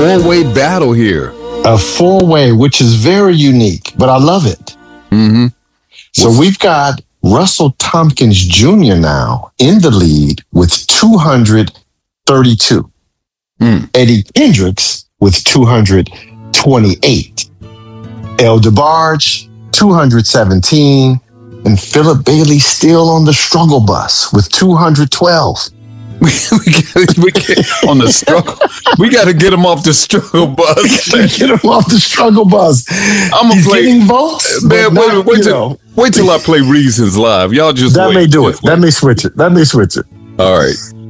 four-way battle here. A four-way, which is very unique, but I love it. Mm-hmm. So we've got Russell Tompkins Jr. now in the lead with 232. Eddie Kendricks with 228. El DeBarge, 217. And Philip Bailey still on the struggle bus with 212. We get on the struggle. We got to get him off the struggle bus. Get him off the struggle bus. I'm gonna play getting votes. Man, wait till I play Reasons live. Y'all just that wait. may do it. Let me switch it. All right.